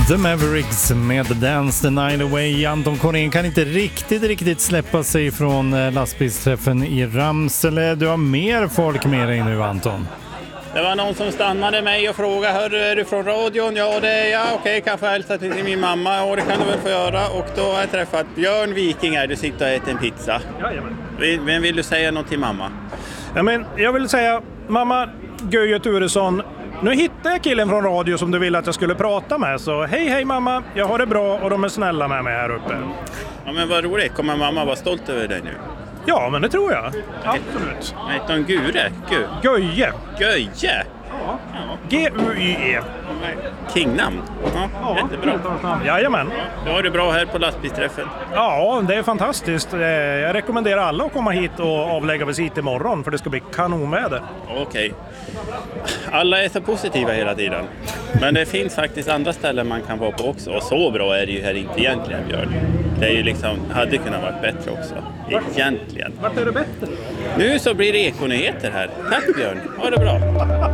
The Mavericks med Dance the Night Away. Anton Corén kan inte riktigt släppa sig från lastbilsträffen i Ramsele. Du har mer folk med dig nu, Anton. Det var någon som stannade mig och frågade, hör är du från radion? Ja, det är jag. Okej, kan få hälsa till min mamma? Ja, det kan du väl få göra. Och då har jag träffat Björn Viking här. Du sitter och äter en pizza. Jajamän. Men vill du säga något till mamma? Ja, men jag vill säga, mamma Göje Turesson, nu hittar jag killen från radio som du ville att jag skulle prata med. Så hej mamma, jag har det bra och de är snälla med mig här uppe. Ja, men vad roligt. Kommer mamma vara stolt över dig nu? Ja, men det tror jag. Absolut. Heter hon Gure? Göje. Göje? Ja. G-U-Y-E. Kingnamn. Ja, jättebra. Jajamän. Då har du bra här på lastbilsträffen. Ja, det är fantastiskt. Jag rekommenderar alla att komma hit och avlägga visit imorgon för det ska bli kanonväder. Okej. Alla är så positiva hela tiden. Men det finns faktiskt andra ställen man kan vara på också. Och så bra är det ju här inte egentligen, Björn. Det är ju liksom, hade kunnat vara bättre också. Egentligen. Vart är det bättre? Nu så blir det ekonyheter här. Tack Björn, ha det bra.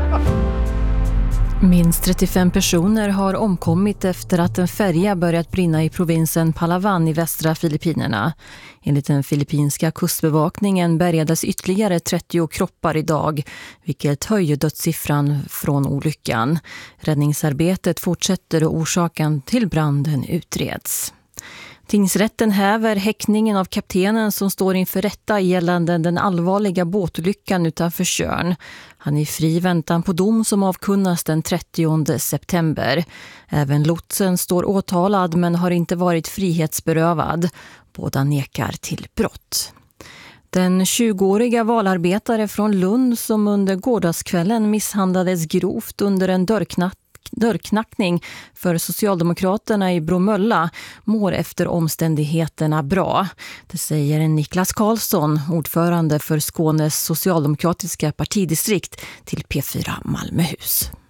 Minst 35 personer har omkommit efter att en färja börjat brinna i provinsen Palawan i västra Filippinerna. Enligt den filippinska kustbevakningen bärgades ytterligare 30 kroppar idag, vilket höjer dödssiffran från olyckan. Räddningsarbetet fortsätter och orsaken till branden utreds. Tingsrätten häver häktningen av kaptenen som står inför rätta gällande den allvarliga båtolyckan utanför Tjörn. Han är fri väntan på dom som avkunnas den 30 september. Även lotsen står åtalad men har inte varit frihetsberövad. Båda nekar till brott. Den 20-åriga valarbetare från Lund som under gårdagskvällen misshandlades grovt under en dörrknackning för Socialdemokraterna i Bromölla mår efter omständigheterna bra. Det säger Niklas Karlsson, ordförande för Skånes socialdemokratiska partidistrikt, till P4 Malmöhus.